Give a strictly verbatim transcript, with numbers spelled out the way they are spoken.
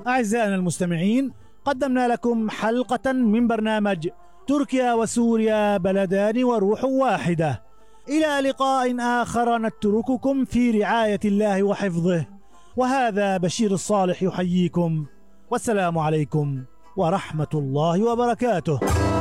أعزائنا المستمعين، قدمنا لكم حلقة من برنامج تركيا وسوريا بلدان وروح واحدة. إلى لقاء آخر نترككم في رعاية الله وحفظه، وهذا بشير الصالح يحييكم، والسلام عليكم ورحمة الله وبركاته.